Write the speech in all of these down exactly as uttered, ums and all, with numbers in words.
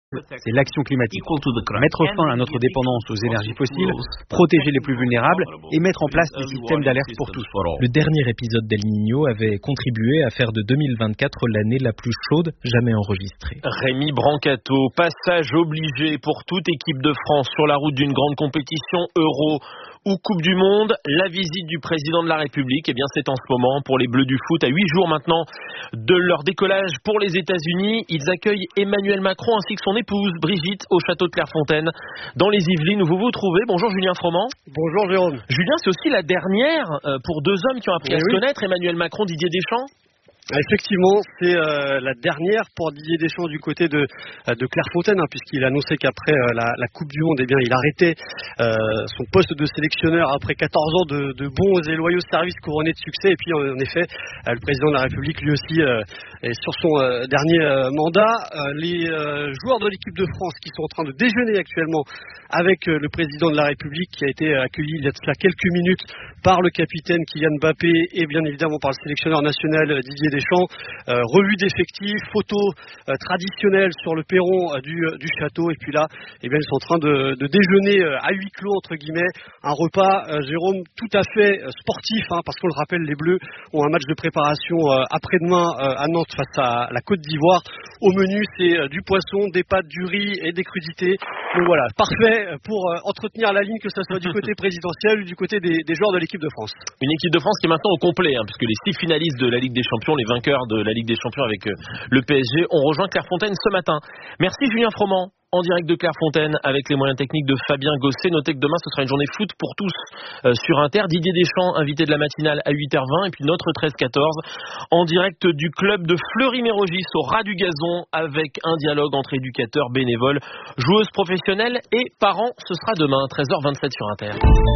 c'est l'action climatique. Mettre fin à notre dépendance aux énergies fossiles, protéger les plus vulnérables et mettre en place des systèmes d'alerte pour tous. Le dernier épisode d'El Niño avait contribué à faire de deux mille vingt-quatre l'année la plus chaude jamais enregistrée. Rémi Brancato, passage obligé pour toute équipe de France sur la route d'une grande compétition Euro ou Coupe du Monde. La visite du président de la République, eh bien c'est en ce moment pour les Bleus du foot, à huit jours maintenant de leur décollage pour les États-Unis. Ils accueillent Emmanuel Macron ainsi que son épouse Brigitte au château de Clairefontaine dans les Yvelines où vous vous trouvez. Bonjour Julien Froment. Bonjour Jérôme. Julien, c'est aussi la dernière pour deux hommes qui ont appris Et à oui. se connaître, Emmanuel Macron, Didier Deschamps. Effectivement, c'est euh, la dernière pour Didier Deschamps du côté de, de Clairefontaine, hein, puisqu'il a annoncé qu'après euh, la, la Coupe du Monde, eh bien, il arrêtait euh, son poste de sélectionneur après quatorze ans de, de bons et loyaux services couronnés de succès. Et puis, en effet, euh, le président de la République, lui aussi, euh, est sur son euh, dernier euh, mandat. Euh, les euh, joueurs de l'équipe de France qui sont en train de déjeuner actuellement avec euh, le président de la République, qui a été accueilli il y a de cela quelques minutes par le capitaine Kylian Mbappé et bien évidemment par le sélectionneur national euh, Didier Deschamps. Euh, revue d'effectifs, photos euh, traditionnelles sur le perron euh, du, euh, du château. Et puis là, eh bien, ils sont en train de, de déjeuner euh, à huis clos, entre guillemets. Un repas, euh, Jérôme, tout à fait euh, sportif, hein, parce qu'on le rappelle, les Bleus ont un match de préparation euh, après-demain euh, à Nantes face à la Côte d'Ivoire. Au menu, c'est euh, du poisson, des pâtes, du riz et des crudités. Donc voilà, parfait pour euh, entretenir la ligne, que ce soit du côté présidentiel ou du côté des, des joueurs de l'équipe de France. Une équipe de France qui est maintenant au complet, hein, puisque les six finalistes de la Ligue des Champions, les vainqueurs de la Ligue des Champions avec euh, le P S G, ont rejoint Clairefontaine ce matin. Merci Julien Froment, en direct de Clairefontaine avec les moyens techniques de Fabien Gosset. Notez que demain ce sera une journée foot pour tous euh, sur Inter. Didier Deschamps, invité de la matinale à huit heures vingt, et puis notre treize quatorze en direct du club de Fleury-Mérogis au ras du gazon avec un dialogue entre éducateurs, bénévoles, joueuses professionnelles et parents. Ce sera demain treize heures vingt-sept sur Inter.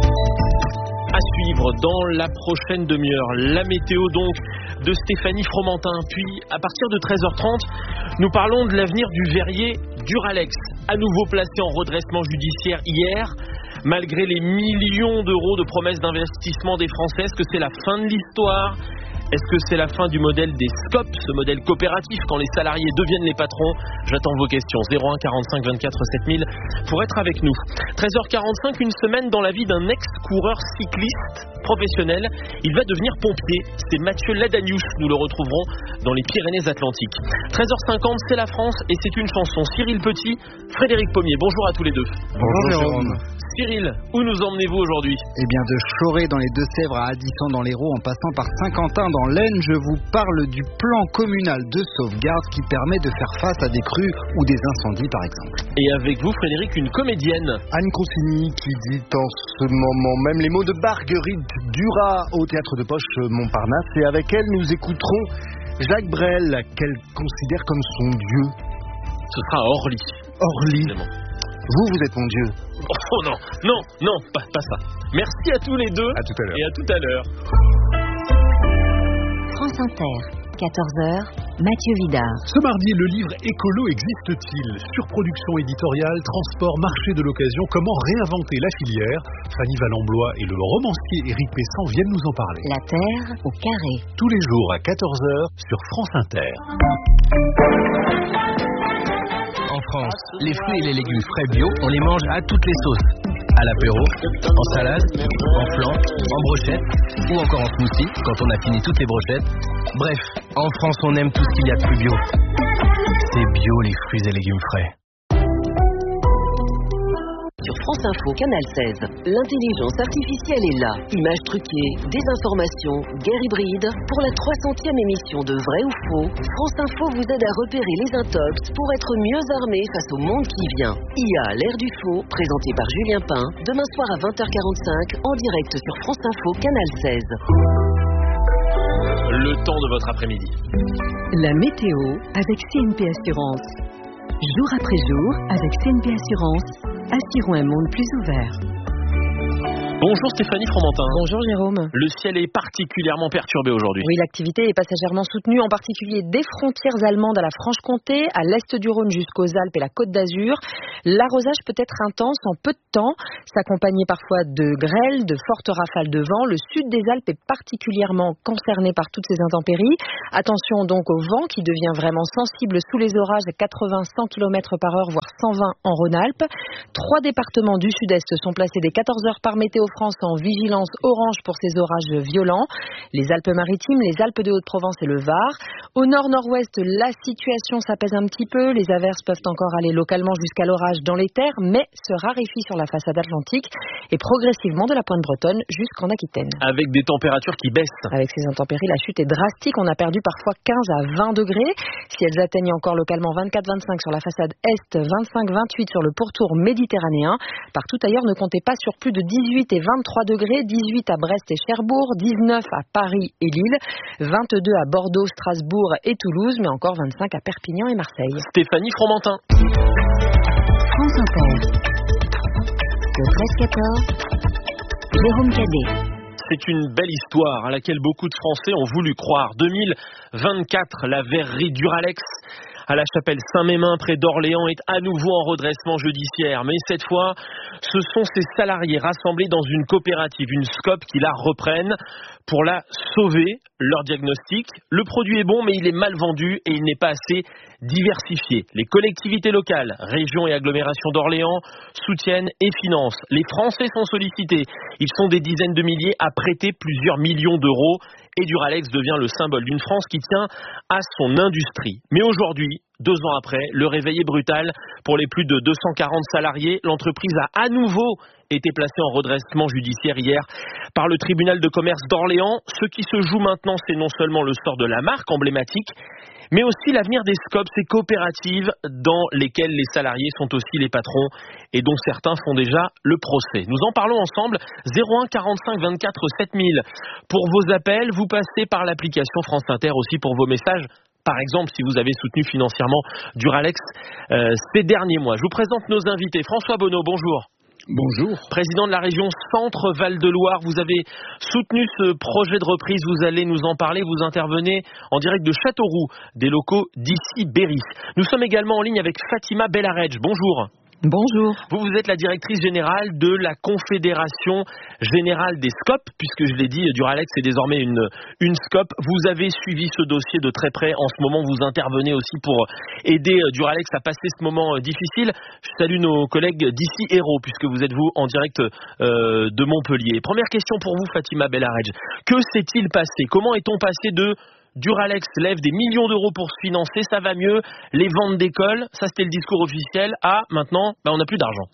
À suivre dans la prochaine demi-heure, la météo donc de Stéphanie Fromentin. Puis à partir de treize heures trente, nous parlons de l'avenir du verrier Duralex, à nouveau placé en redressement judiciaire hier. Malgré les millions d'euros de promesses d'investissement des Français, est-ce que c'est la fin de l'histoire ? Est-ce que c'est la fin du modèle des S C O P, ce modèle coopératif quand les salariés deviennent les patrons ? J'attends vos questions. zéro un quarante-cinq vingt-quatre sept mille pour être avec nous. treize heures quarante-cinq, une semaine dans la vie d'un ex-coureur cycliste professionnel. Il va devenir pompier. C'est Mathieu Ladanius. Nous le retrouverons dans les Pyrénées-Atlantiques. treize heures cinquante, c'est la France et c'est une chanson. Cyril Petit, Frédéric Pommier. Bonjour à tous les deux. Bonjour Jérôme. Cyril, où nous emmenez-vous aujourd'hui ? Eh bien de Choré dans les Deux-Sèvres à Addisson dans l'Hérault en passant par Saint-Quentin dans l'Aisne, je vous parle du plan communal de sauvegarde qui permet de faire face à des crues ou des incendies par exemple. Et avec vous Frédéric, une comédienne. Anne Consigny qui dit en ce moment même les mots de Marguerite Duras au Théâtre de Poche Montparnasse, et avec elle nous écouterons Jacques Brel qu'elle considère comme son dieu. Ce sera à Orly. Orly. Évidemment. Vous, vous êtes mon dieu. Oh non, non, non, pas, pas ça. Merci à tous les deux. À tout à l'heure. Et à tout à l'heure. France Inter, quatorze heures, Mathieu Vidard. Ce mardi, le livre Écolo existe-t-il ? Surproduction éditoriale, transport, marché de l'occasion, comment réinventer la filière ? Fanny Valamblois et le romancier Éric Pessan viennent nous en parler. La Terre au carré. Tous les jours à quatorze heures sur France Inter. En France, les fruits et les légumes frais bio, on les mange à toutes les sauces. À l'apéro, en salade, en flan, en brochette ou encore en smoothie quand on a fini toutes les brochettes. Bref, en France, on aime tout ce qu'il y a de plus bio. C'est bio les fruits et légumes frais. Sur France Info, Canal seize, l'intelligence artificielle est là. Images truquées, désinformation, guerre hybride. Pour la trois centième émission de Vrai ou Faux, France Info vous aide à repérer les intox pour être mieux armé face au monde qui vient. I A, l'ère du faux, présenté par Julien Pain, demain soir à vingt heures quarante-cinq, en direct sur France Info, Canal seize. Le temps de votre après-midi. La météo avec C N P Assurance. Jour après jour, avec C N P Assurance, assurons un monde plus ouvert. Bonjour Stéphanie Fromentin. Bonjour Jérôme. Le ciel est particulièrement perturbé aujourd'hui. Oui, l'activité est passagèrement soutenue, en particulier des frontières allemandes à la Franche-Comté, à l'est du Rhône jusqu'aux Alpes et la Côte d'Azur. L'arrosage peut être intense en peu de temps, s'accompagner parfois de grêle, de fortes rafales de vent. Le sud des Alpes est particulièrement concerné par toutes ces intempéries. Attention donc au vent qui devient vraiment sensible sous les orages à quatre-vingts à cent kilomètres par heure, voire cent vingt en Rhône-Alpes. Trois départements du sud-est sont placés dès quatorze heures par Météo France en vigilance orange pour ces orages violents. Les Alpes-Maritimes, les Alpes de Haute-Provence et le Var. Au nord-nord-ouest, la situation s'apaise un petit peu. Les averses peuvent encore aller localement jusqu'à l'orage dans les terres, mais se raréfient sur la façade atlantique et progressivement de la pointe bretonne jusqu'en Aquitaine. Avec des températures qui baissent. Avec ces intempéries, la chute est drastique. On a perdu parfois quinze à vingt degrés. Si elles atteignent encore localement vingt-quatre à vingt-cinq sur la façade est, vingt-cinq à vingt-huit sur le pourtour méditerranéen. Partout ailleurs, ne comptez pas sur plus de dix-huit et vingt-trois degrés. dix-huit à Brest et Cherbourg, dix-neuf à Paris et Lille, vingt-deux à Bordeaux, Strasbourg et Toulouse, mais encore vingt-cinq à Perpignan et Marseille. Stéphanie Fromentin. France Inter. Le treize quatorze. Jérôme Cadet. C'est une belle histoire à laquelle beaucoup de Français ont voulu croire. deux mille vingt-quatre, la verrerie Duralex à la chapelle Saint-Mémin près d'Orléans est à nouveau en redressement judiciaire. Mais cette fois, ce sont ses salariés rassemblés dans une coopérative, une SCOP, qui la reprennent pour la sauver. Leur diagnostic: le produit est bon mais il est mal vendu et il n'est pas assez diversifié. Les collectivités locales, régions et agglomérations d'Orléans soutiennent et financent. Les Français sont sollicités. Ils sont des dizaines de milliers à prêter plusieurs millions d'euros. Et Duralex devient le symbole d'une France qui tient à son industrie. Mais aujourd'hui, deux ans après, le réveil est brutal. Pour les plus de deux cent quarante salariés, l'entreprise a à nouveau été placée en redressement judiciaire hier par le tribunal de commerce d'Orléans. Ce qui se joue maintenant, c'est non seulement le sort de la marque emblématique, mais aussi l'avenir des SCOP, ces coopératives dans lesquelles les salariés sont aussi les patrons et dont certains font déjà le procès. Nous en parlons ensemble. zéro un quarante-cinq vingt-quatre sept mille pour vos appels. Vous passez par l'application France Inter aussi pour vos messages. Par exemple, si vous avez soutenu financièrement Duralex euh, ces derniers mois. Je vous présente nos invités. François Bonneau, bonjour. Bonjour. Président de la région Centre-Val de Loire, vous avez soutenu ce projet de reprise, vous allez nous en parler, vous intervenez en direct de Châteauroux, des locaux d'Issy Berris. Nous sommes également en ligne avec Fatima Belaredj, bonjour. Bonjour. Vous, vous êtes la directrice générale de la Confédération Générale des SCOP, puisque je l'ai dit, Duralex est désormais une, une SCOP. Vous avez suivi ce dossier de très près. En ce moment, vous intervenez aussi pour aider Duralex à passer ce moment difficile. Je salue nos collègues d'Issy Hérault, puisque vous êtes vous en direct euh, de Montpellier. Première question pour vous, Fatima Belaredj. Que s'est-il passé? Comment est-on passé de Duralex lève des millions d'euros pour se financer, ça va mieux, les ventes d'écoles, ça c'était le discours officiel, à maintenant, bah, on n'a plus d'argent.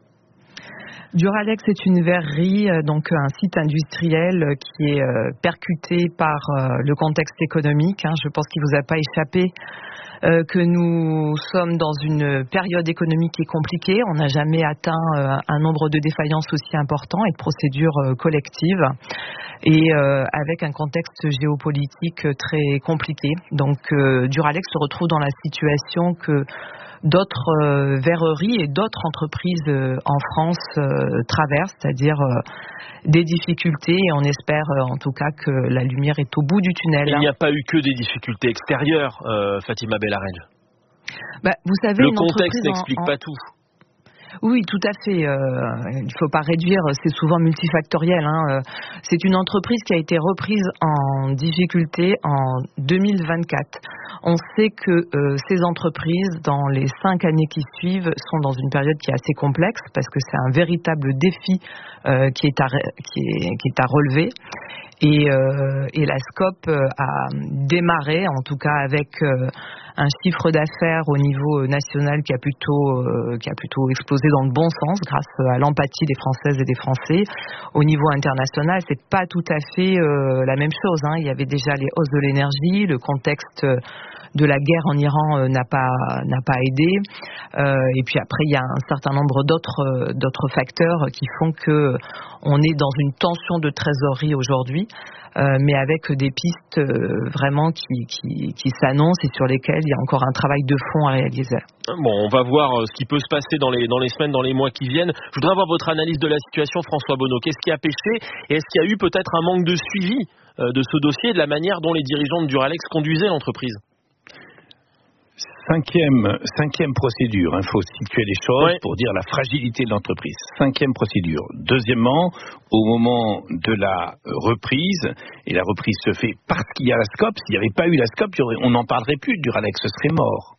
Duralex est une verrerie, donc un site industriel qui est percuté par le contexte économique. Je pense qu'il ne vous a pas échappé que nous sommes dans une période économique qui est compliquée. On n'a jamais atteint un nombre de défaillances aussi important et de procédures collectives. Et euh, avec un contexte géopolitique très compliqué. Donc euh, Duralex se retrouve dans la situation que d'autres euh, verreries et d'autres entreprises euh, en France euh, traversent, c'est-à-dire euh, des difficultés, et on espère euh, en tout cas que la lumière est au bout du tunnel. Il n'y a pas eu que des difficultés extérieures, euh, Fatima Belaredj. Bah, vous savez, le une contexte n'explique en, en... pas tout. Oui, tout à fait. Euh, il ne faut pas réduire, c'est souvent multifactoriel. Hein. C'est une entreprise qui a été reprise en difficulté en deux mille vingt-quatre. On sait que euh, ces entreprises, dans les cinq années qui suivent, sont dans une période qui est assez complexe parce que c'est un véritable défi euh, qui, est à, qui, est, qui est à relever. Et, euh, et la SCOP a démarré, en tout cas avec euh, un chiffre d'affaires au niveau national qui a plutôt euh, qui a plutôt explosé dans le bon sens grâce à l'empathie des Françaises et des Français. Au niveau international, c'est pas tout à fait euh, la même chose. Hein. Il y avait déjà les hausses de l'énergie, le contexte de la guerre en Iran euh, n'a pas n'a pas aidé. Euh, et puis après, il y a un certain nombre d'autres euh, d'autres facteurs qui font que on est dans une tension de trésorerie aujourd'hui, euh, mais avec des pistes euh, vraiment qui, qui, qui s'annoncent et sur lesquelles il y a encore un travail de fond à réaliser. Bon, on va voir ce qui peut se passer dans les, dans les semaines, dans les mois qui viennent. Je voudrais avoir votre analyse de la situation, François Bonneau. Qu'est-ce qui a pêché et est-ce qu'il y a eu peut-être un manque de suivi euh, de ce dossier et de la manière dont les dirigeants de Duralex conduisaient l'entreprise ? Cinquième, cinquième procédure, il hein, faut situer les choses ouais. pour dire la fragilité de l'entreprise. Cinquième procédure. Deuxièmement, au moment de la reprise, et la reprise se fait parce qu'il y a la SCOP, s'il n'y avait pas eu la SCOP, on n'en parlerait plus, Duralex serait mort.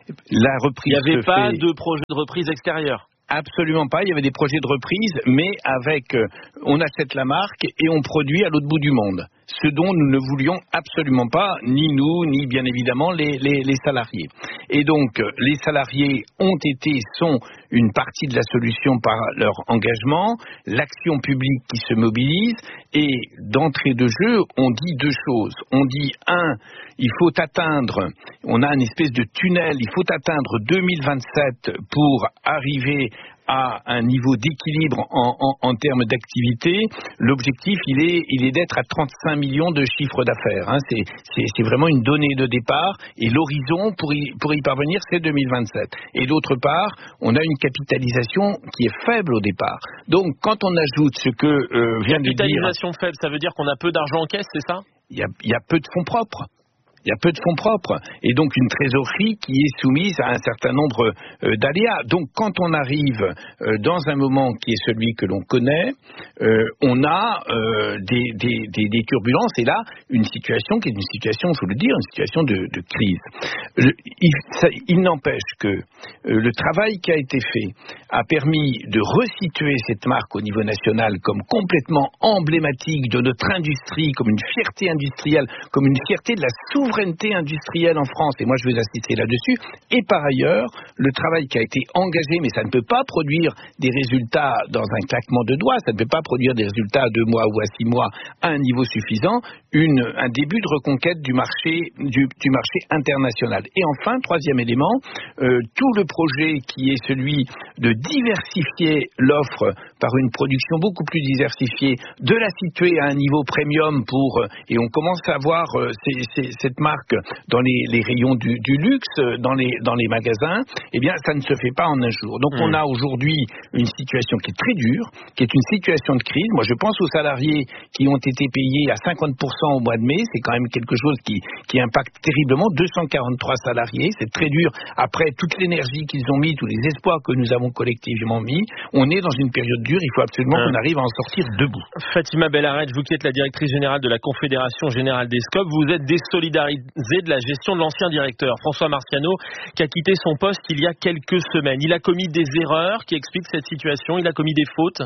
La reprise il n'y avait pas fait... de projet de reprise extérieure. Absolument pas, il y avait des projets de reprise, mais avec, euh, on achète la marque et on produit à l'autre bout du monde. Ce dont nous ne voulions absolument pas, ni nous, ni bien évidemment les, les, les salariés. Et donc, les salariés ont été, sont une partie de la solution par leur engagement, l'action publique qui se mobilise, et d'entrée de jeu, on dit deux choses. On dit, un, il faut atteindre, on a une espèce de tunnel, il faut atteindre deux mille vingt-sept pour arriver à un niveau d'équilibre en, en, en termes d'activité. L'objectif, il est, il est d'être à trente-cinq millions de chiffre d'affaires. Hein. C'est, c'est, c'est vraiment une donnée de départ. Et l'horizon pour y, pour y parvenir, c'est deux mille vingt-sept. Et d'autre part, on a une capitalisation qui est faible au départ. Donc, quand on ajoute ce que euh, vient de dire... Capitalisation faible, ça veut dire qu'on a peu d'argent en caisse, c'est ça ? Il y a, il y a peu de fonds propres. Il y a peu de fonds propres et donc une trésorerie qui est soumise à un certain nombre euh, d'aléas. Donc quand on arrive euh, dans un moment qui est celui que l'on connaît, euh, on a euh, des, des, des, des turbulences et là une situation qui est une situation, il faut le dire, une situation de, de crise. Le, il, ça, il n'empêche que euh, le travail qui a été fait a permis de resituer cette marque au niveau national comme complètement emblématique de notre industrie, comme une fierté industrielle, comme une fierté de la souveraineté industrielle en France, et moi je vais insister là-dessus, et par ailleurs, le travail qui a été engagé, mais ça ne peut pas produire des résultats dans un claquement de doigts, ça ne peut pas produire des résultats à deux mois ou à six mois à un niveau suffisant, une, un début de reconquête du marché, du, du marché international. Et enfin, troisième élément, euh, tout le projet qui est celui de diversifier l'offre par une production beaucoup plus diversifiée, de la situer à un niveau premium pour, et on commence à voir euh, ces, ces, cette marque dans les, les rayons du, du luxe, dans les, dans les magasins, eh bien ça ne se fait pas en un jour. Donc mmh. on a aujourd'hui une situation qui est très dure, qui est une situation de crise. Moi je pense aux salariés qui ont été payés à cinquante pour cent au mois de mai, c'est quand même quelque chose qui, qui impacte terriblement, deux cent quarante-trois salariés, c'est très dur. Après toute l'énergie qu'ils ont mis, tous les espoirs que nous avons collectivement mis, on est dans une période dure, il faut absolument mmh. qu'on arrive à en sortir debout. Fatima Belharedj, vous qui êtes la directrice générale de la Confédération Générale des SCOP, vous êtes désolidarisée de la gestion de l'ancien directeur, François Marciano, qui a quitté son poste il y a quelques semaines. Il a commis des erreurs qui expliquent cette situation, il a commis des fautes.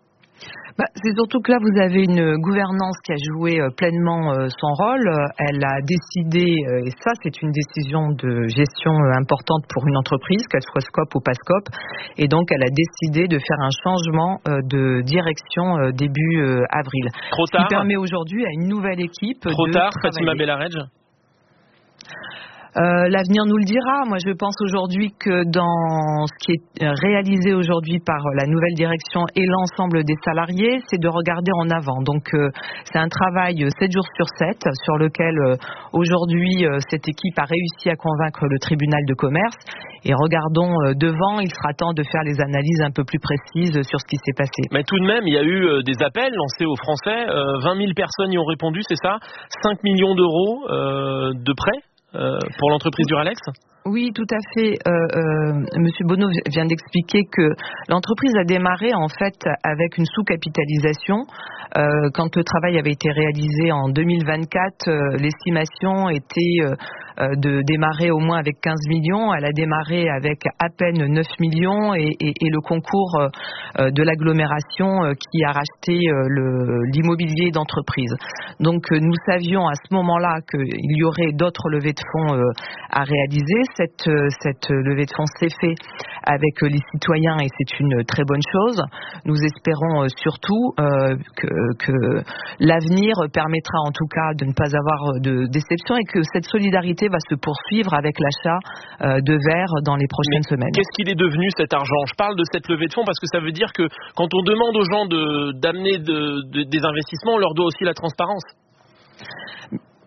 Bah, c'est surtout que là, vous avez une gouvernance qui a joué euh, pleinement euh, son rôle. Elle a décidé, euh, et ça, c'est une décision de gestion euh, importante pour une entreprise, qu'elle soit SCOP ou pas SCOP, et donc elle a décidé de faire un changement euh, de direction euh, début euh, avril. Trop tard. Ce qui permet aujourd'hui à une nouvelle équipe Trop de tard, travailler. Fatima Belharedj. Euh, l'avenir nous le dira. Moi, je pense aujourd'hui que dans ce qui est réalisé aujourd'hui par la nouvelle direction et l'ensemble des salariés, c'est de regarder en avant. Donc, euh, c'est un travail sept jours sur sept sur lequel euh, aujourd'hui euh, cette équipe a réussi à convaincre le tribunal de commerce. Et regardons euh, devant, il sera temps de faire les analyses un peu plus précises sur ce qui s'est passé. Mais tout de même, il y a eu euh, des appels lancés aux Français. Euh, vingt mille personnes y ont répondu, c'est ça ? cinq millions d'euros euh, de prêts Euh, pour l'entreprise Duralex ? Oui, tout à fait. Euh, euh, Monsieur Bonneau vient d'expliquer que l'entreprise a démarré en fait avec une sous-capitalisation. Euh, quand le travail avait été réalisé en deux mille vingt-quatre, euh, l'estimation était euh, de démarrer au moins avec quinze millions. Elle a démarré avec à peine neuf millions et, et, et le concours euh, de l'agglomération euh, qui a racheté euh, le, l'immobilier d'entreprise. Donc euh, nous savions à ce moment-là qu'il y aurait d'autres levées de fonds euh, à réaliser. Cette, cette levée de fonds s'est faite avec les citoyens et c'est une très bonne chose. Nous espérons surtout euh, que, que l'avenir permettra en tout cas de ne pas avoir de déception et que cette solidarité va se poursuivre avec l'achat euh, de verre dans les prochaines Mais semaines. Qu'est-ce qu'il est devenu cet argent ? Je parle de cette levée de fonds parce que ça veut dire que quand on demande aux gens de, d'amener de, de, des investissements, on leur doit aussi la transparence.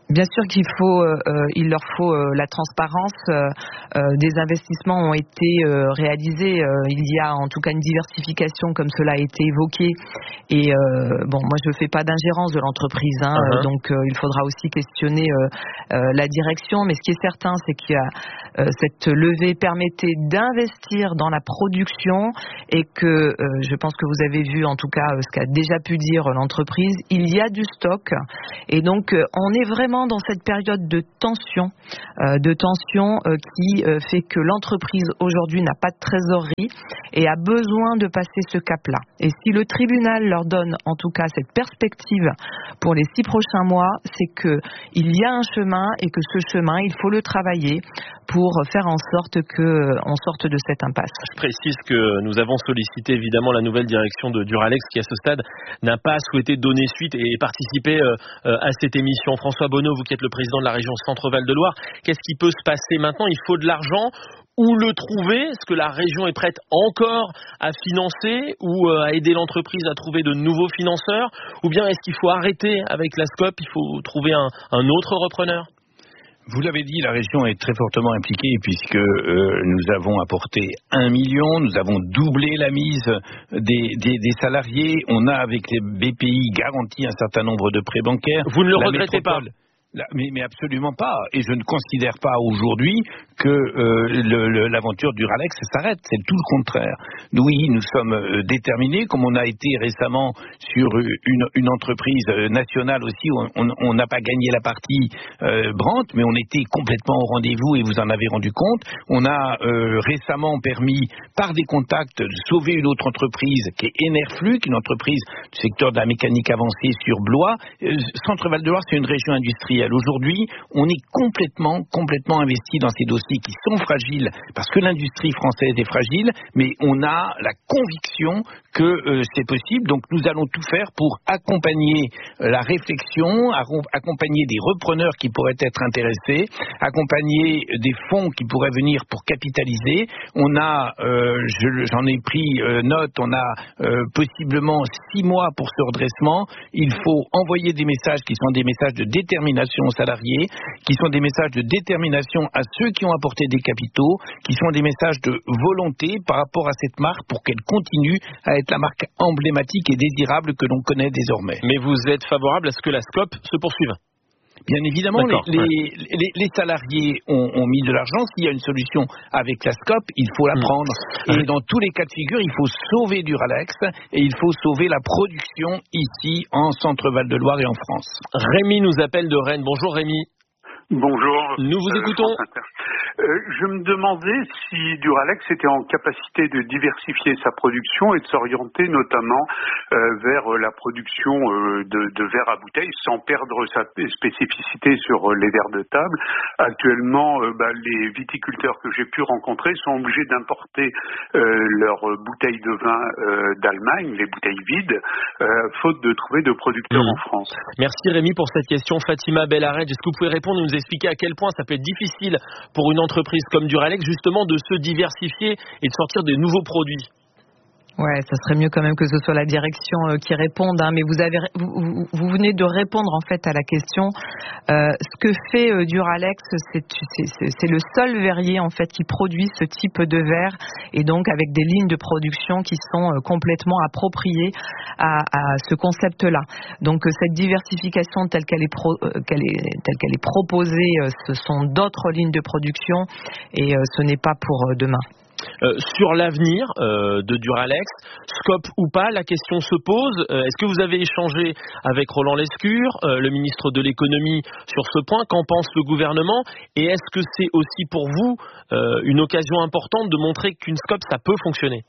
Bien sûr qu'il faut, euh, il leur faut euh, la transparence. Euh, euh, des investissements ont été euh, réalisés. Euh, il y a en tout cas une diversification, comme cela a été évoqué. Et euh, bon, moi je ne fais pas d'ingérence de l'entreprise, hein, uh-huh. donc euh, il faudra aussi questionner euh, euh, la direction. Mais ce qui est certain, c'est qu'il y a euh, cette levée permettait d'investir dans la production et que euh, je pense que vous avez vu en tout cas euh, ce qu'a déjà pu dire l'entreprise. Il y a du stock et donc euh, on est vraiment dans cette période de tension, euh, de tension euh, qui euh, fait que l'entreprise aujourd'hui n'a pas de trésorerie et a besoin de passer ce cap-là. Et si le tribunal leur donne en tout cas cette perspective pour les six prochains mois, c'est que il y a un chemin et que ce chemin, il faut le travailler pour faire en sorte qu'on sorte de cette impasse. Je précise que nous avons sollicité évidemment la nouvelle direction de Duralex qui à ce stade n'a pas souhaité donner suite et participer euh, à cette émission. François Bonneau, vous qui êtes le président de la région Centre-Val de Loire, qu'est-ce qui peut se passer maintenant? Il faut de l'argent. Où le trouver? Est-ce que la région est prête encore à financer ou à aider l'entreprise à trouver de nouveaux financeurs? Ou bien est-ce qu'il faut arrêter avec la SCOP? Il faut trouver un, un autre repreneur? Vous l'avez dit, la région est très fortement impliquée puisque euh, nous avons apporté un million, nous avons doublé la mise des, des, des salariés, on a avec les B P I garanti un certain nombre de prêts bancaires. Vous ne le la regrettez métropole, pas? Mais, mais absolument pas. Et je ne considère pas aujourd'hui que euh, le, le, l'aventure Duralex s'arrête. C'est tout le contraire. Nous, oui, nous sommes euh, déterminés, comme on a été récemment sur une, une entreprise nationale aussi. On n'a pas gagné la partie euh, Brandt, mais on était complètement au rendez-vous et vous en avez rendu compte. On a euh, récemment permis, par des contacts, de sauver une autre entreprise qui est Enerflux, une entreprise du secteur de la mécanique avancée sur Blois. Euh, Centre-Val de Loire, c'est une région industrielle. Aujourd'hui, on est complètement, complètement investi dans ces dossiers qui sont fragiles, parce que l'industrie française est fragile, mais on a la conviction que euh, c'est possible. Donc nous allons tout faire pour accompagner euh, la réflexion, accompagner des repreneurs qui pourraient être intéressés, accompagner des fonds qui pourraient venir pour capitaliser. On a, euh, je, j'en ai pris euh, note, on a euh, possiblement six mois pour ce redressement. Il faut envoyer des messages qui sont des messages de détermination aux salariés, qui sont des messages de détermination à ceux qui ont apporté des capitaux, qui sont des messages de volonté par rapport à cette marque pour qu'elle continue à être la marque emblématique et désirable que l'on connaît désormais. Mais vous êtes favorable à ce que la SCOP se poursuive? Bien évidemment, les, ouais. les, les, les salariés ont, ont mis de l'argent. S'il y a une solution avec la SCOP, il faut la prendre. Mmh. Et dans tous les cas de figure, il faut sauver Duralex et il faut sauver la production ici en Centre-Val de Loire et en France. Rémi nous appelle de Rennes. Bonjour Rémi. Bonjour. Nous vous écoutons. Euh, je me demandais si Duralex était en capacité de diversifier sa production et de s'orienter notamment euh, vers la production euh, de, de verres à bouteilles sans perdre sa spécificité sur euh, les verres de table. Actuellement, euh, bah, les viticulteurs que j'ai pu rencontrer sont obligés d'importer euh, leurs bouteilles de vin euh, d'Allemagne, les bouteilles vides, euh, faute de trouver de producteurs mmh. en France. Merci Rémi pour cette question. Fatima Bellared, est-ce que vous pouvez répondre et nous expliquer à quel point ça peut être difficile pour une entreprise comme Duralex justement de se diversifier et de sortir de nouveaux produits? Ouais, ça serait mieux quand même que ce soit la direction euh, qui réponde, hein, mais vous avez vous, vous venez de répondre en fait à la question. Euh, ce que fait euh, Duralex, c'est, c'est, c'est le seul verrier en fait qui produit ce type de verre et donc avec des lignes de production qui sont euh, complètement appropriées à, à ce concept-là. Donc euh, cette diversification telle qu'elle est, pro, euh, qu'elle est telle qu'elle est proposée, euh, ce sont d'autres lignes de production et euh, ce n'est pas pour euh, demain. Euh, sur l'avenir euh, de Duralex, SCOP ou pas, la question se pose. Euh, est-ce que vous avez échangé avec Roland Lescure, euh, le ministre de l'économie, sur ce point? Qu'en pense le gouvernement? Et est-ce que c'est aussi pour vous euh, une occasion importante de montrer qu'une SCOP, ça peut fonctionner?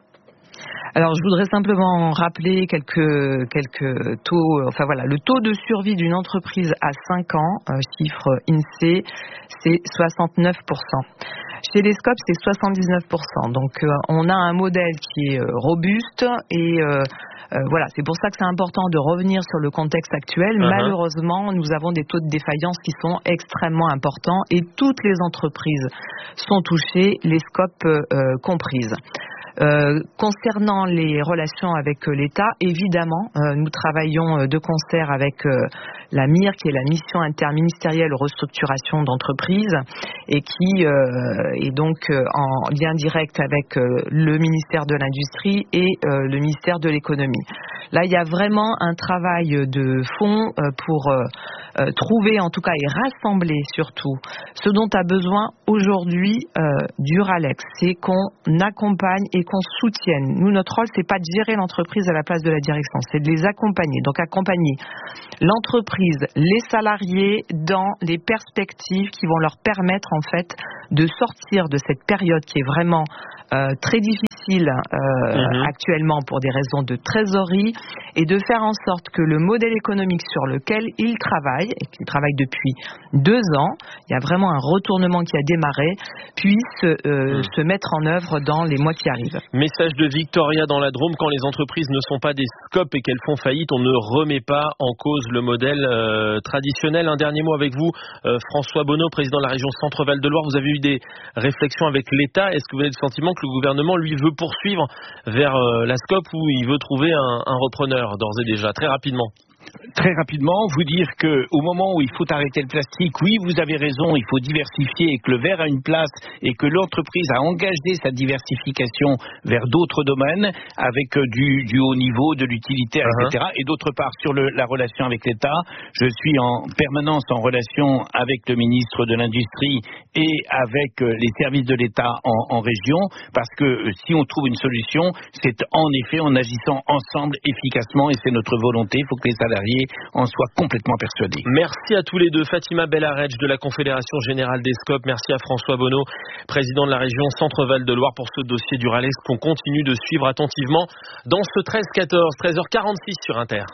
Alors, je voudrais simplement rappeler quelques quelques taux. Enfin voilà, le taux de survie d'une entreprise à cinq ans, euh, chiffre INSEE, c'est soixante-neuf pour cent. Chez les SCOP, c'est soixante-dix-neuf pour cent. Donc, euh, on a un modèle qui est euh, robuste et euh, euh, voilà, c'est pour ça que c'est important de revenir sur le contexte actuel. Uh-huh. Malheureusement, nous avons des taux de défaillance qui sont extrêmement importants et toutes les entreprises sont touchées, les SCOP euh, comprises. Euh, concernant les relations avec euh, l'État, évidemment, euh, nous travaillons euh, de concert avec euh, la M I R, qui est la mission interministérielle restructuration d'entreprises, et qui euh, est donc euh, en lien direct avec euh, le ministère de l'Industrie et euh, le ministère de l'Économie. Là, il y a vraiment un travail de fond euh, pour euh, euh, trouver, en tout cas, et rassembler surtout ce dont a besoin aujourd'hui euh, Duralex, c'est qu'on accompagne et qu'on soutienne. Nous, notre rôle, c'est pas de gérer l'entreprise à la place de la direction, c'est de les accompagner. Donc, accompagner l'entreprise, les salariés dans les perspectives qui vont leur permettre, en fait, de sortir de cette période qui est vraiment euh, très difficile euh, mmh. actuellement pour des raisons de trésorerie, et de faire en sorte que le modèle économique sur lequel ils travaillent, et qu'ils travaillent depuis deux ans, il y a vraiment un retournement qui a démarré, puisse euh, mmh. se mettre en œuvre dans les mois qui arrivent. Message de Victoria dans la Drôme: quand les entreprises ne sont pas des scopes et qu'elles font faillite, on ne remet pas en cause le modèle euh, traditionnel. Un dernier mot avec vous, euh, François Bonneau, président de la région Centre-Val de Loire. Vous avez eu des réflexions avec l'État. Est-ce que vous avez le sentiment que le gouvernement, lui, veut poursuivre vers euh, la scope, ou il veut trouver un, un repreneur d'ores et déjà, très rapidement? Très rapidement, vous dire que au moment où il faut arrêter le plastique, oui, vous avez raison, il faut diversifier, et que le verre a une place, et que l'entreprise a engagé sa diversification vers d'autres domaines avec du, du haut niveau, de l'utilitaire, uh-huh. et cetera. Et d'autre part, sur le, la relation avec l'État, je suis en permanence en relation avec le ministre de l'Industrie et avec les services de l'État en, en région, parce que si on trouve une solution, c'est en effet en agissant ensemble efficacement, et c'est notre volonté. Il faut que les salariés en soient complètement persuadés. Merci à tous les deux. Fatima Bellaredj de la Confédération Générale des Scopes. Merci à François Bonneau, président de la région Centre-Val de Loire, pour ce dossier Duralex qu'on continue de suivre attentivement dans ce treize quatorze, treize heures quarante-six sur Inter.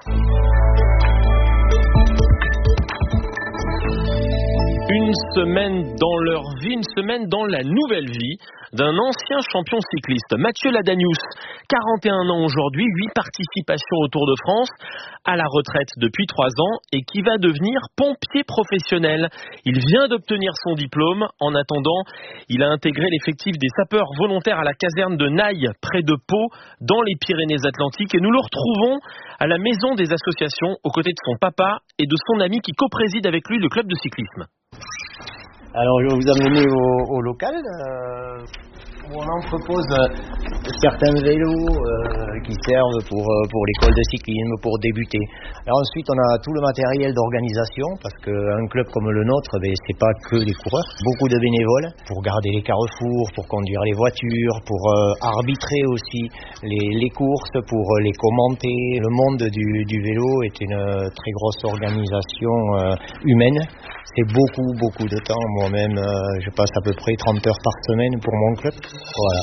Une semaine dans leur vie, une semaine dans la nouvelle vie d'un ancien champion cycliste, Mathieu Ladanius, quarante et un ans aujourd'hui, huit participations au Tour de France, à la retraite depuis trois ans, et qui va devenir pompier professionnel. Il vient d'obtenir son diplôme. En attendant, il a intégré l'effectif des sapeurs volontaires à la caserne de Naï, près de Pau, dans les Pyrénées-Atlantiques, et nous le retrouvons à la maison des associations, aux côtés de son papa et de son ami qui co-préside avec lui le club de cyclisme. Alors je vais vous amener au, au local euh, où on entrepose euh, certains vélos euh, qui servent pour, euh, pour l'école de cyclisme, pour débuter. Alors ensuite on a tout le matériel d'organisation, parce qu'un club comme le nôtre, ben, c'est pas que les coureurs. Beaucoup de bénévoles pour garder les carrefours, pour conduire les voitures, pour euh, arbitrer aussi les, les courses, pour euh, les commenter. Le monde du, du vélo est une euh, très grosse organisation euh, humaine. C'est beaucoup, beaucoup de temps. Moi-même, euh, je passe à peu près trente heures par semaine pour mon club. Voilà.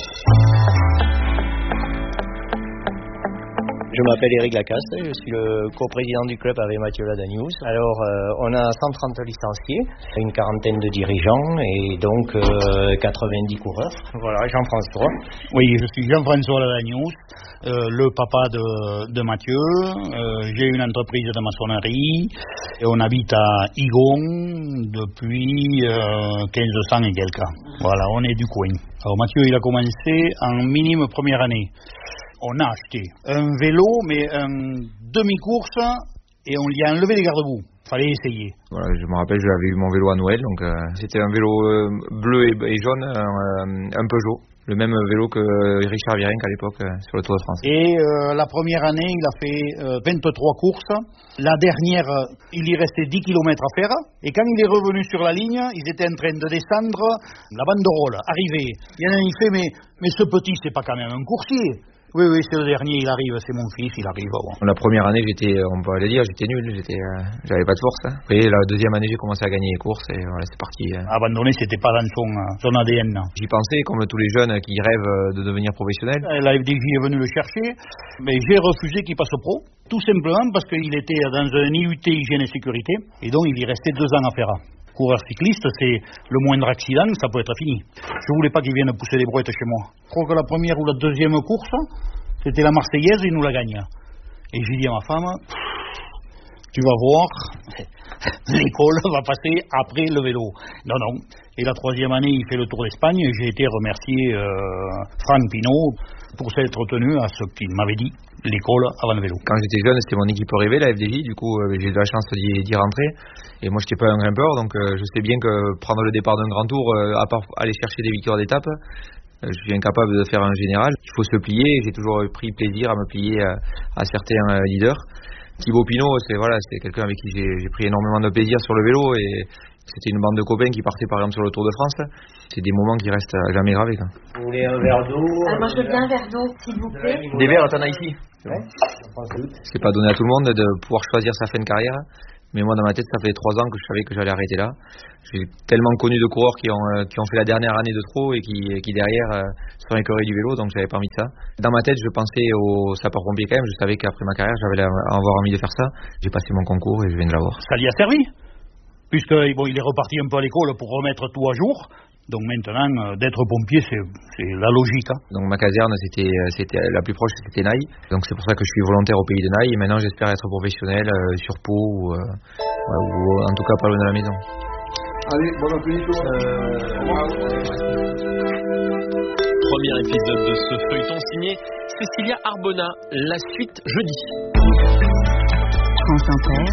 Je m'appelle Eric Lacaste, je suis le coprésident du club avec Mathieu Ladanius. Alors, euh, on a cent trente licenciés, une quarantaine de dirigeants et donc euh, quatre-vingt-dix coureurs. Voilà, Jean-François. Oui, je suis Jean-François Ladanius, euh, le papa de, de Mathieu. Euh, j'ai une entreprise de maçonnerie et on habite à Igon depuis euh, quinze cents et quelques. Voilà, on est du coin. Alors Mathieu, il a commencé en minime première année. On a acheté un vélo, mais un demi-course, et on lui a enlevé les garde-boue. Fallait essayer. Voilà, je me rappelle, j'avais eu mon vélo à Noël, donc euh, c'était un vélo euh, bleu et, et jaune, un, un Peugeot. Le même vélo que Richard Virenque à l'époque euh, sur le Tour de France. Et euh, la première année, il a fait euh, vingt-trois courses. La dernière, il y restait dix kilomètres à faire. Et quand il est revenu sur la ligne, ils étaient en train de descendre la banderole, arrivé. Il y en a un qui fait, mais, mais ce petit, c'est pas quand même un coursier. Oui, oui, c'est le dernier, il arrive, c'est mon fils, il arrive. Bon. La première année, j'étais, on peut le dire, j'étais nul, j'étais, euh, j'avais pas de force. Hein. Après, la deuxième année, j'ai commencé à gagner les courses et voilà, c'est parti. Hein. Abandonner, c'était pas dans son, son A D N. J'y pensais, comme tous les jeunes qui rêvent de devenir professionnels. La F D J est venue le chercher, mais j'ai refusé qu'il passe pro, tout simplement parce qu'il était dans un I U T hygiène et sécurité, et donc il y restait deux ans à faire. Coureur cycliste, c'est le moindre accident, ça peut être fini. Je voulais pas qu'il vienne pousser les brouettes chez moi. Je crois que la première ou la deuxième course, c'était la Marseillaise, il nous la gagne. Et j'ai dit à ma femme, tu vas voir, l'école va passer après le vélo. Non, non. Et la troisième année, il fait le Tour d'Espagne. Et j'ai été remercier euh, Franck Pinault pour s'être tenu à ce qu'il m'avait dit, l'école avant le vélo. Quand j'étais jeune, c'était mon équipe rêvée, la F D J. Du coup, euh, j'ai eu de la chance d'y, d'y rentrer. Et moi, j'étais pas un grimpeur, donc euh, je sais bien que prendre le départ d'un grand tour, euh, à part aller chercher des victoires d'étape, euh, je suis incapable de faire un général. Il faut se plier. J'ai toujours pris plaisir à me plier à, à certains euh, leaders. Thibaut Pinot, c'est voilà, c'est quelqu'un avec qui j'ai, j'ai pris énormément de plaisir sur le vélo et c'était une bande de copains qui partaient par exemple sur le Tour de France. C'est des moments qui restent jamais gravés. Quoi. Vous voulez un verre d'eau? Ah, moi je veux bien un verre d'eau, s'il vous plaît. Des verres, t'en as ici. Ouais. C'est pas donné à tout le monde de pouvoir choisir sa fin de carrière. Mais moi, dans ma tête, ça fait trois ans que je savais que j'allais arrêter là. J'ai tellement connu de coureurs qui ont, euh, qui ont fait la dernière année de trop et qui, qui derrière euh, sont écœurés du vélo, donc j'avais pas envie de ça. Dans ma tête, je pensais aux sapeurs-pompiers quand même. Je savais qu'après ma carrière, j'avais avoir envie de faire ça. J'ai passé mon concours et je viens de l'avoir. Ça lui a servi, puisque bon, il est reparti un peu à l'école pour remettre tout à jour. Donc maintenant, euh, d'être pompier, c'est, c'est la logique. Hein. Donc ma caserne, c'était, c'était la plus proche, c'était Naï. Donc c'est pour ça que je suis volontaire au pays de Naï. Et maintenant, j'espère être professionnel euh, sur Pau ou, euh, ou en tout cas pas loin de la maison. Allez, bon appétit. Euh... Premier épisode de ce feuilleton signé Cécilia Arbona. La suite jeudi. France Inter.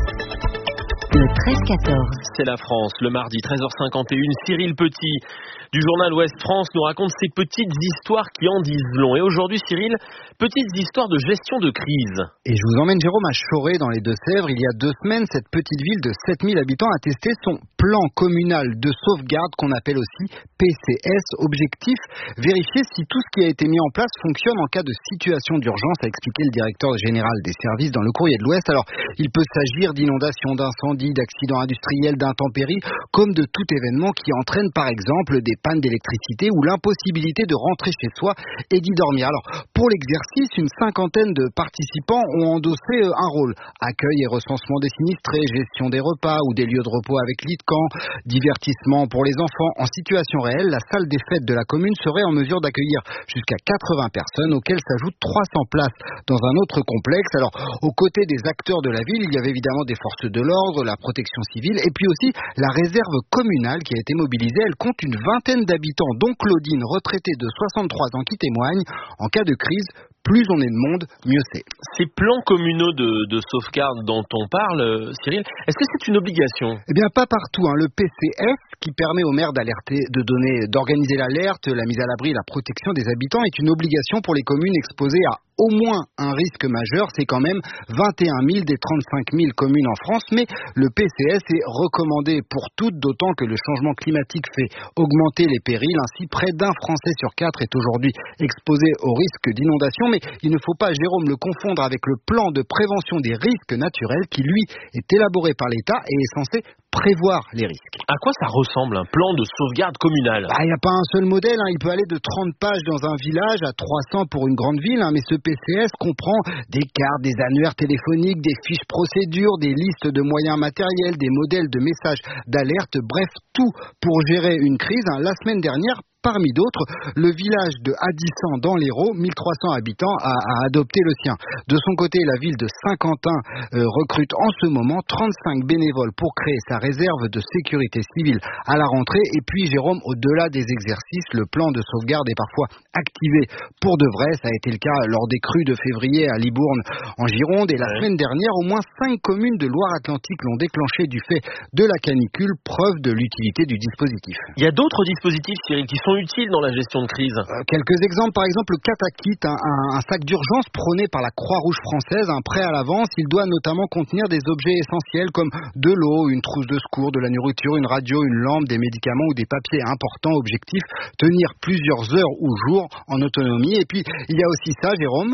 Le treize quatorze. C'est la France, le mardi treize heures cinquante et une. Cyril Petit du journal Ouest France nous raconte ces petites histoires qui en disent long. Et aujourd'hui, Cyril, petites histoires de gestion de crise. Et je vous emmène, Jérôme, à Choré, dans les Deux-Sèvres. Il y a deux semaines, cette petite ville de sept mille habitants a testé son plan communal de sauvegarde qu'on appelle aussi P C S. Objectif, vérifier si tout ce qui a été mis en place fonctionne en cas de situation d'urgence, a expliqué le directeur général des services dans le courrier de l'Ouest. Alors, il peut s'agir d'inondations, d'incendies, d'accidents industriels, d'intempéries, comme de tout événement qui entraîne par exemple des pannes d'électricité ou l'impossibilité de rentrer chez soi et d'y dormir. Alors, pour l'exercice, une cinquantaine de participants ont endossé un rôle. Accueil et recensement des sinistrés, gestion des repas ou des lieux de repos avec lit de camp, divertissement pour les enfants. En situation réelle, la salle des fêtes de la commune serait en mesure d'accueillir jusqu'à quatre-vingts personnes, auxquelles s'ajoutent trois cents places dans un autre complexe. Alors, aux côtés des acteurs de la ville, il y avait évidemment des forces de l'ordre, la protection civile et puis aussi la réserve communale qui a été mobilisée. Elle compte une vingtaine d'habitants, dont Claudine, retraitée de soixante-trois ans, qui témoigne. En cas de crise, plus on est de monde, mieux c'est. Ces plans communaux de, de sauvegarde dont on parle, Cyril, est-ce que c'est une obligation? Eh bien, pas partout. Hein. Le P C S, qui permet aux maires d'alerter, de donner, d'organiser l'alerte, la mise à l'abri, la protection des habitants, est une obligation pour les communes exposées à au moins un risque majeur. C'est quand même vingt et un mille des trente-cinq mille communes en France, mais le P C S est recommandé pour toutes, d'autant que le changement climatique fait augmenter les périls. Ainsi, près d'un Français sur quatre est aujourd'hui exposé au risque d'inondation. Mais il ne faut pas, Jérôme, le confondre avec le plan de prévention des risques naturels qui, lui, est élaboré par l'État et est censé prévoir les risques. À quoi ça ressemble un plan de sauvegarde communale? Il n'y a pas un seul modèle, hein. Il peut aller de trente pages dans un village à trois cents pour une grande ville, hein. Mais ce P C S comprend des cartes, des annuaires téléphoniques, des fiches procédures, des listes de moyens matériels, des modèles de messages d'alerte, bref, tout pour gérer une crise, hein. La semaine dernière, parmi d'autres, le village de Hadissan dans l'Hérault, mille trois cents habitants, a, a adopté le sien. De son côté, la ville de Saint-Quentin euh, recrute en ce moment trente-cinq bénévoles pour créer sa réserve de sécurité civile à la rentrée. Et puis, Jérôme, au-delà des exercices, le plan de sauvegarde est parfois activé pour de vrai. Ça a été le cas lors des crues de février à Libourne en Gironde. Et la ouais. semaine dernière, au moins cinq communes de Loire-Atlantique l'ont déclenché du fait de la canicule, preuve de l'utilité du dispositif. Il y a d'autres dispositifs, Cyril, qui sont utiles dans la gestion de crise. Euh, quelques exemples, par exemple le Katakit, un, un, un sac d'urgence prôné par la Croix-Rouge française, un prêt à l'avance. Il doit notamment contenir des objets essentiels comme de l'eau, une trousse de secours, de la nourriture, une radio, une lampe, des médicaments ou des papiers importants. Objectif, tenir plusieurs heures ou jours en autonomie. Et puis, il y a aussi ça, Jérôme.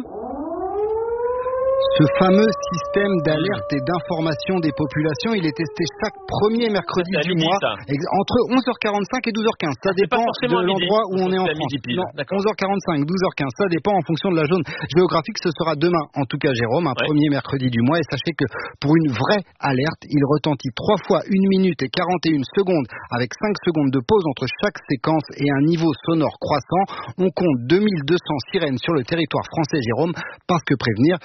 Ce fameux système d'alerte et d'information des populations, il est testé chaque premier mercredi du mois, ça. entre onze heures quarante-cinq et douze heures quinze. Ça dépend de l'endroit où on est en France. Non, onze heures quarante-cinq, douze heures quinze, ça dépend en fonction de la zone géographique. Ce sera demain, en tout cas, Jérôme, un ouais. premier mercredi du mois. Et sachez que pour une vraie alerte, il retentit trois fois une minute et quarante et une secondes, avec cinq secondes de pause entre chaque séquence et un niveau sonore croissant. On compte deux mille deux cents sirènes sur le territoire français, Jérôme, parce que prévenir, c'est guérir.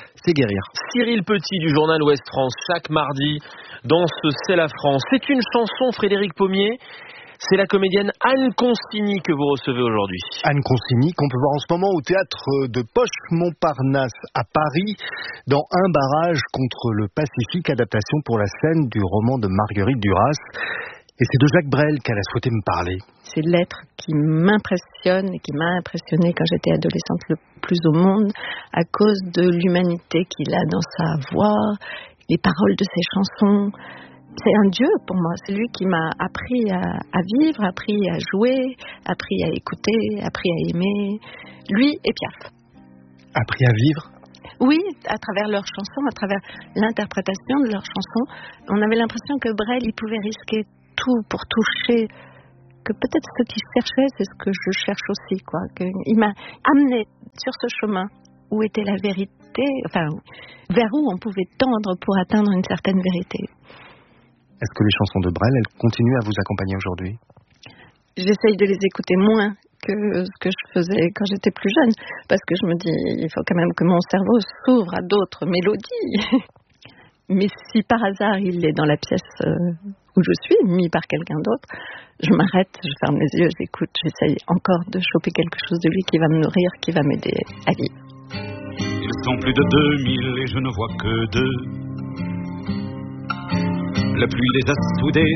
rire. Cyril Petit du journal Ouest France, chaque mardi dans ce C'est la France. C'est une chanson, Frédéric Pommier. C'est la comédienne Anne Consigny que vous recevez aujourd'hui. Anne Consigny, qu'on peut voir en ce moment au théâtre de Poche-Montparnasse à Paris, dans Un barrage contre le Pacifique, adaptation pour la scène du roman de Marguerite Duras. Et c'est de Jacques Brel qu'elle a souhaité me parler. C'est l'être qui m'impressionne et qui m'a impressionné quand j'étais adolescente le plus au monde, à cause de l'humanité qu'il a dans sa voix, les paroles de ses chansons. C'est un dieu pour moi, c'est lui qui m'a appris à, à vivre, appris à jouer, appris à écouter, appris à aimer. Lui et Piaf. Appris à vivre ? Oui, à travers leurs chansons, à travers l'interprétation de leurs chansons. On avait l'impression que Brel, il pouvait risquer tout pour toucher, que peut-être ce qu'il cherchait, c'est ce que je cherche aussi, quoi. Que il m'a amené sur ce chemin où était la vérité, enfin, vers où on pouvait tendre pour atteindre une certaine vérité. Est-ce que les chansons de Brel, elles continuent à vous accompagner aujourd'hui ? J'essaye de les écouter moins que ce que je faisais quand j'étais plus jeune, parce que je me dis, il faut quand même que mon cerveau s'ouvre à d'autres mélodies. Mais si par hasard il est dans la pièce où je suis, mis par quelqu'un d'autre, je m'arrête, je ferme les yeux, j'écoute, j'essaye encore de choper quelque chose de lui qui va me nourrir, qui va m'aider à vivre. Ils sont plus de deux mille et je ne vois que deux. La pluie les a soudés